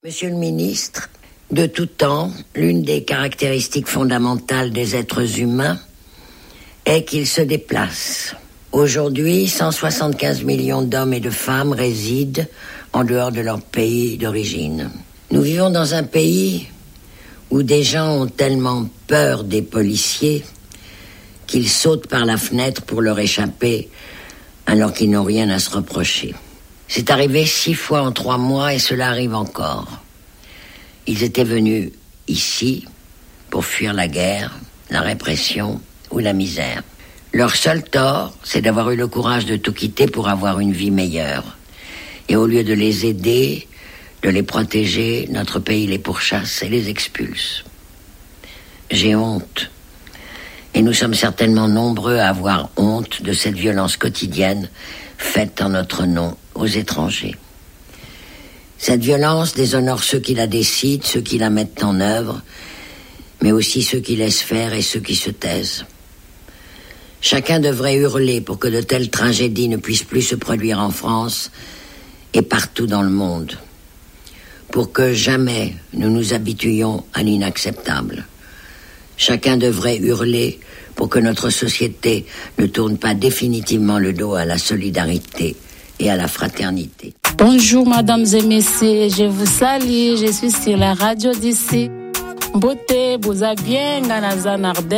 Monsieur le ministre, de tout temps, l'une des caractéristiques fondamentales des êtres humains est qu'ils se déplacent. Aujourd'hui, 175 millions d'hommes et de femmes résident en dehors de leur pays d'origine. Nous vivons dans un pays où des gens ont tellement peur des policiers qu'ils sautent par la fenêtre pour leur échapper alors qu'ils n'ont rien à se reprocher. C'est arrivé 6 fois en 3 mois et cela arrive encore. Ils étaient venus ici pour fuir la guerre, la répression ou la misère. Leur seul tort, c'est d'avoir eu le courage de tout quitter pour avoir une vie meilleure. Et au lieu de les aider, de les protéger, notre pays les pourchasse et les expulse. J'ai honte. Et nous sommes certainement nombreux à avoir honte de cette violence quotidienne faite en notre nom aux étrangers. Cette violence déshonore ceux qui la décident, ceux qui la mettent en œuvre, mais aussi ceux qui laissent faire et ceux qui se taisent. Chacun devrait hurler pour que de telles tragédies ne puissent plus se produire en France et partout dans le monde, pour que jamais nous nous habituions à l'inacceptable. Chacun devrait hurler pour que notre société ne tourne pas définitivement le dos à la solidarité et à la fraternité. Bonjour mesdames et messieurs, je vous salue, je suis sur la radio d'ici. Beauté, vous avez bien, Ganazanarde.